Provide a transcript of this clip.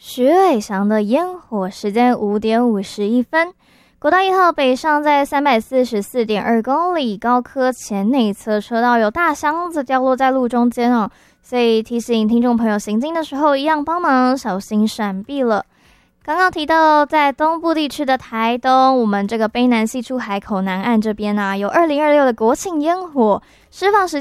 徐伟翔的烟火，时间5点51分。国道1号北上在344.2公里，高科前内侧车道有大箱子掉落在路中间哦，所以提醒听众朋友行经的时候一样帮忙小心闪避了。刚刚提到在东部地区的台东，我们这个卑南溪出海口南岸这边啊，有2026的国庆烟火释放时